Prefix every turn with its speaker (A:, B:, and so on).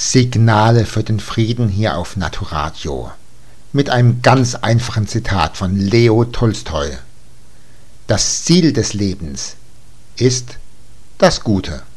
A: Signale für den Frieden hier auf Naturadio mit einem ganz einfachen Zitat von Leo Tolstoi. Das Ziel des Lebens ist das Gute.